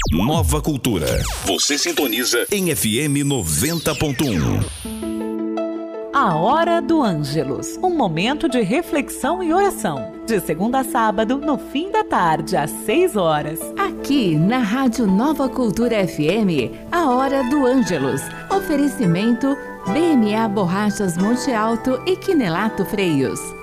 Nova Cultura. Você sintoniza em FM 90.1. A Hora do Ângelus, um momento de reflexão e oração. De segunda a sábado, no fim da tarde, às 6 horas. Aqui na Rádio Nova Cultura FM, a Hora do Ângelus. Oferecimento BMA Borrachas Monte Alto e Quinelato Freios.